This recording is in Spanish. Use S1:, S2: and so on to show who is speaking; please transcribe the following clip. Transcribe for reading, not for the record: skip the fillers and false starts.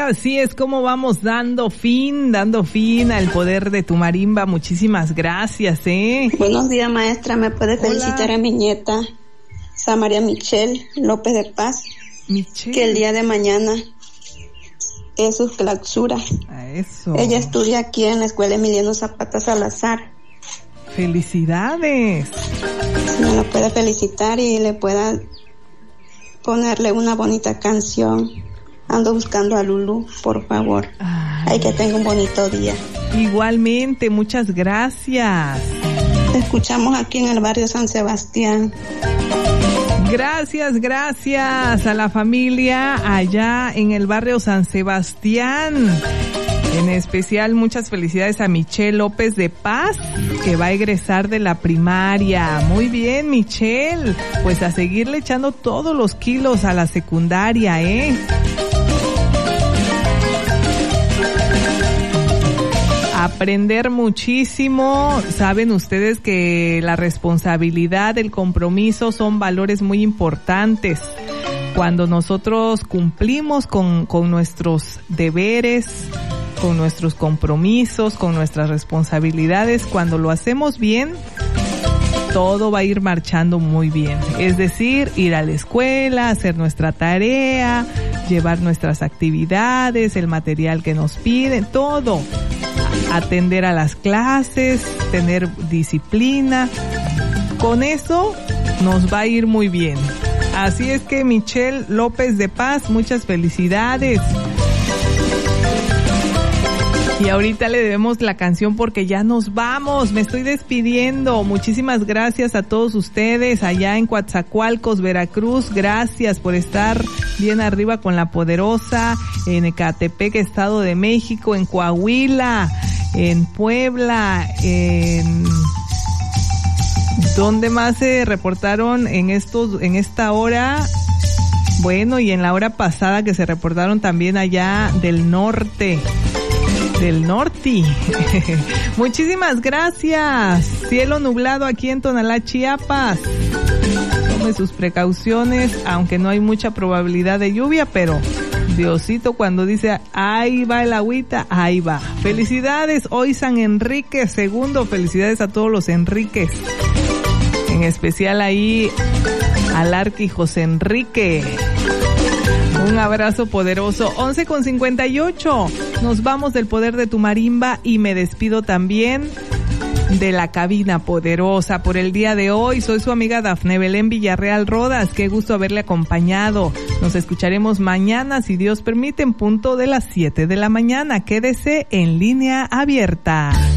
S1: así es como vamos dando fin al poder de tu marimba. Muchísimas gracias,
S2: Buenos días, maestra. ¿Me puede felicitar a mi nieta, Samaria Michelle López de Paz?
S1: Michelle.
S2: Que el día de mañana es su clausura.
S1: Eso.
S2: Ella estudia aquí en la Escuela Emiliano Zapata Salazar.
S1: ¡Felicidades!
S2: Si me lo puede felicitar y le pueda ponerle una bonita canción. Ando buscando a Lulú, por favor. Ay, que tenga un bonito día.
S1: Igualmente, muchas gracias.
S2: Te escuchamos aquí en el barrio San Sebastián.
S1: Gracias a la familia allá en el barrio San Sebastián. En especial, muchas felicidades a Michelle López de Paz, que va a egresar de la primaria. Muy bien, Michelle. Pues a seguirle echando todos los kilos a la secundaria, Aprender muchísimo. Saben ustedes que la responsabilidad, el compromiso son valores muy importantes. Cuando nosotros cumplimos con nuestros deberes, con nuestros compromisos, con nuestras responsabilidades, cuando lo hacemos bien, todo va a ir marchando muy bien. Es decir, ir a la escuela, hacer nuestra tarea, llevar nuestras actividades, el material que nos piden, todo. Atender a las clases, tener disciplina. Con eso nos va a ir muy bien. Así es que Michelle López de Paz, muchas felicidades. Y ahorita le debemos la canción porque ya nos vamos. Me estoy despidiendo. Muchísimas gracias a todos ustedes allá en Coatzacoalcos, Veracruz. Gracias por estar bien arriba con La Poderosa, en Ecatepec, Estado de México, en Coahuila, en Puebla, en... ¿Dónde más se reportaron en esta hora? Bueno, y en la hora pasada que se reportaron también allá del norte. Muchísimas gracias. Cielo nublado aquí en Tonalá, Chiapas. Tome sus precauciones, aunque no hay mucha probabilidad de lluvia, pero Diosito cuando dice ahí va el agüita, ahí va. Felicidades, hoy San Enrique II, felicidades a todos los Enríquez. En especial ahí al Arqui José Enrique. Un abrazo poderoso. 11:58. Nos vamos del poder de tu marimba y me despido también de la cabina poderosa por el día de hoy. Soy su amiga Dafne Belén Villarreal Rodas. Qué gusto haberle acompañado. Nos escucharemos mañana, si Dios permite, en punto de las 7 de la mañana. Quédese en Línea Abierta.